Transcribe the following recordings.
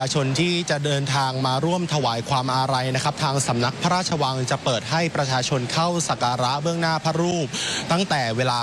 ประชาชนที่จะเดินทางมาร่วมถวายความอาลัยนะครับทางสำนักพระราชวังจะเปิดให้ประชาชนเข้าสักการะเบื้องหน้าพระรูปตั้งแต่เวลา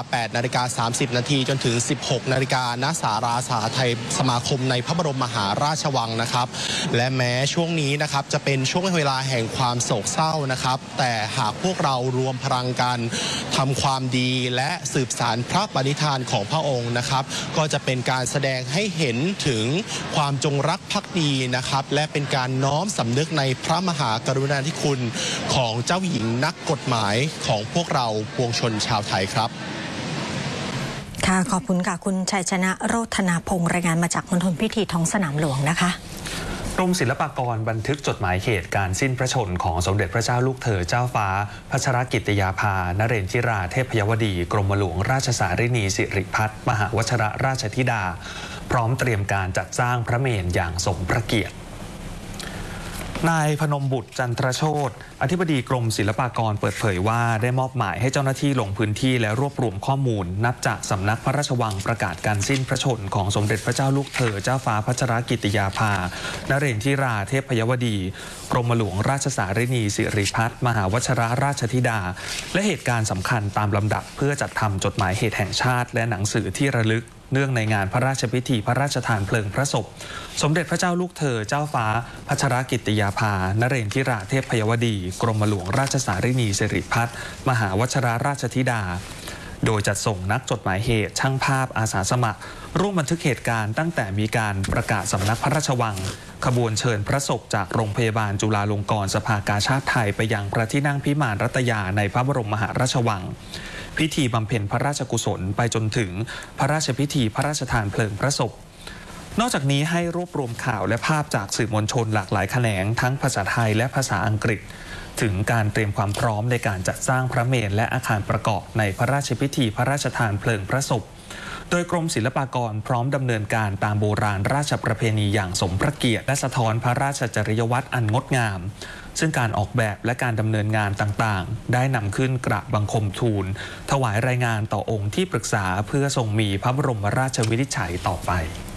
8:30 น.จนถึง 16 นาฬิกาณศาลาสหทัยสมาคมในพระบรมมหาราชวังนะครับและแม้ช่วงนี้นะครับจะเป็นช่วงเวลาแห่งความโศกเศร้านะครับแต่หากพวกเรารวมพลังกันทำความดีและสืบสานพระปณิธานของพระองค์นะครับก็จะเป็นการแสดงให้เห็นถึงความจงรักภักดีนะครับและเป็นการน้อมสำนึกในพระมหากรุณาธิคุณของเจ้าหญิงนักกฎหมายของพวกเราปวงชนชาวไทยครับค่ะขอบคุณค่ะคุณชัยชนะโรธนาพงศ์รายงานมาจากมณฑลพิธีท้องสนามหลวงนะคะกรมศิลปากรบันทึกจดหมายเหตุการสิ้นพระชนของสมเด็จพระเจ้าลูกเธอเจ้าฟ้าพัชรกิติยาภานเรนทิราเทพยวดีกรมหลวงราชสารินีสิริพัฒน์มหาวชิรราชธิดาพร้อมเตรียมการจัดสร้างพระเมรุอย่างสมพระเกียรตินายพนมบุตรจันทรโชติอธิบดีกรมศิลปากรเปิดเผยว่าได้มอบหมายให้เจ้าหน้าที่ลงพื้นที่และรวบรวมข้อมูลนับจากสำนักพระราชวังประกาศการสิ้นพระชนของสมเด็จพระเจ้าลูกเธอเจ้าฟ้าพัชรกิติยาภานเรนทิราเทพยวดีกรมหลวงราชสารินีสิริพัฒน์มหาวชิรราชธิดาและเหตุการณ์สำคัญตามลำดับเพื่อจัดทำจดหมายเหตุแห่งชาติและหนังสือที่ระลึกเนื่องในงานพระราชพิธีพระราชทานเพลิงพระศพสมเด็จพระเจ้าลูกเธอเจ้าฟ้าพัชรกิติยาภานเรนทิราเทพยวดีกรมหลวงราชสารินีสิริพัฒน์มหาวชิรราชธิดาโดยจัดส่งนักจดหมายเหตุช่างภาพอาสาสมัครร่วมบันทึกเหตุการณ์ตั้งแต่มีการประกาศสำนักพระราชวังขบวนเชิญพระศพจากโรงพยาบาลจุฬาลงกรณ์สภากาชาดไทยไปยังพระที่นั่งพิมานรัตยาในพระบรมมหาราชวังพิธีบำเพ็ญพระราชกุศลไปจนถึงพระราชพิธีพระราชทานเพลิงพระศพนอกจากนี้ให้รวบรวมข่าวและภาพจากสื่อมวลชนหลากหลายแขนงทั้งภาษาไทยและภาษาอังกฤษถึงการเตรียมความพร้อมในการจัดสร้างพระเมรุและอาคารประกอบในพระราชพิธีพระราชทานเพลิงพระศพโดยกรมศิลปากรพร้อมดำเนินการตามโบราณราชประเพณีอย่างสมพระเกียรติและสะท้อนพระราชจริยวัตรอันงดงามซึ่งการออกแบบและการดำเนินงานต่างๆได้นำขึ้นกราบบังคมทูลถวายรายงานต่อองค์ที่ปรึกษาเพื่อทรงมีพระบรมราชวินิจฉัยต่อไป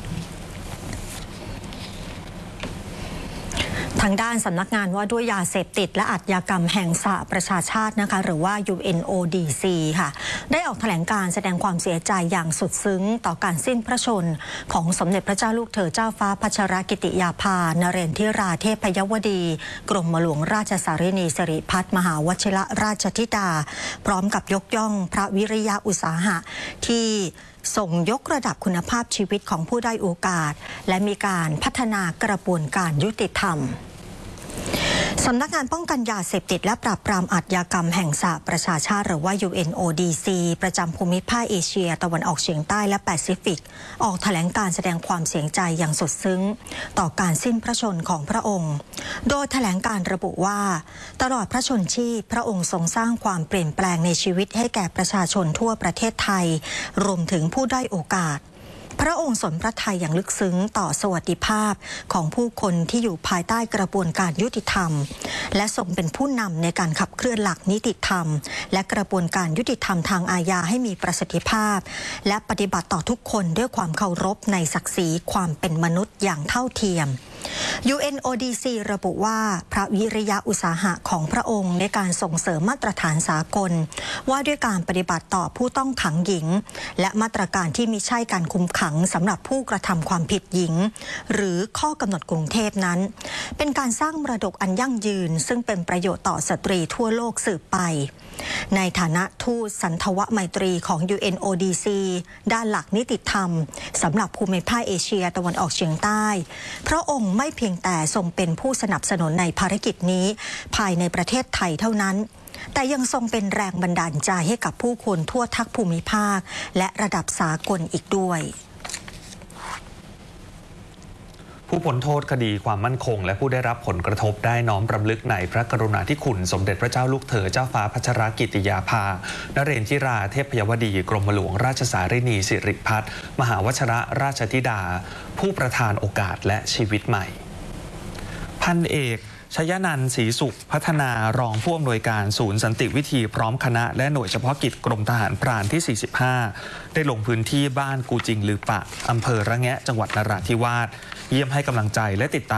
ทางด้านสำนักงานว่าด้วยยาเสพติดและอาชญากรรมแห่งสหประชาชาตินะคะหรือว่า UNODC ค่ะได้ออกแถลงการแสดงความเสียใจอย่างสุดซึ้งต่อการสิ้นพระชนของสมเด็จพระเจ้าลูกเธอเจ้าฟ้าพัชรกิติยาภานเรนทิราเทพยวดีกรมหลวงราชสารินีสิริพัฒน์มหาวชิรราชธิดาพร้อมกับยกย่องพระวิริยะอุตสาหะที่ส่งยกระดับคุณภาพชีวิตของผู้ได้โอกาสและมีการพัฒนากระบวนการยุติธรรมสำนักงานป้องกันยาเสพติดและปราบปรามอาชญากรรมแห่งสหประชาชาติหรือว่า UNODC ประจำภูมิภาคเอเชียตะวันออกเฉียงใต้และแปซิฟิกออกแถลงการแสดงความเสียใจอย่างสุดซึ้งต่อการสิ้นพระชนของพระองค์โดยแถลงการระบุว่าตลอดพระชนชีพพระองค์ทรงสร้างความเปลี่ยนแปลงในชีวิตให้แก่ประชาชนทั่วประเทศไทยรวมถึงผู้ด้อยโอกาสพระองค์สนพระทัยอย่างลึกซึ้งต่อสวัสดิภาพของผู้คนที่อยู่ภายใต้กระบวนการยุติธรรมและทรงเป็นผู้นำในการขับเคลื่อนหลักนิติธรรมและกระบวนการยุติธรรมทางอาญาให้มีประสิทธิภาพและปฏิบัติต่อทุกคนด้วยความเคารพในศักดิ์ศรีความเป็นมนุษย์อย่างเท่าเทียมUNODC ระบุว่าพระวิริยะอุตสาหะของพระองค์ในการส่งเสริมมาตรฐานสากลว่าด้วยการปฏิบัติต่อผู้ต้องขังหญิงและมาตรการที่มิใช่การคุมขังสำหรับผู้กระทำความผิดหญิงหรือข้อกำหนดกรุงเทพนั้นเป็นการสร้างมรดกอันยั่งยืนซึ่งเป็นประโยชน์ต่อสตรีทั่วโลกสืบไปในฐานะทูตสันทวไมตรีของ UNODC ด้านหลักนิติธรรมสำหรับภูมิภาคเอเชียตะวันออกเฉียงใต้พระองค์ไม่เพียงแต่ทรงเป็นผู้สนับสนุนในภารกิจนี้ภายในประเทศไทยเท่านั้นแต่ยังทรงเป็นแรงบันดาลใจให้กับผู้คนทั่วทั้งภูมิภาคและระดับสากลอีกด้วยผู้พ้นโทษคดีความมั่นคงและผู้ได้รับผลกระทบได้น้อมรำลึกในพระกรุณาธิคุณสมเด็จพระเจ้าลูกเธอเจ้าฟ้าพัชรกิติยาภานเรนทิราเทพยวดีกรมหลวงราชสารินีสิริพัฒน์มหาวชิรราชธิดาผู้ประทานโอกาสและชีวิตใหม่พันเอกชยนันท์ศรีสุขพัฒนารองผู้อำนวยการศูนย์สันติวิธีพร้อมคณะและหน่วยเฉพาะกิจกรมทหารพรานที่ 45 ได้ลงพื้นที่บ้านกูจิงลือปะอำเภอระแงะจังหวัดนราธิวาสเยี่ยมให้กำลังใจและติดตาม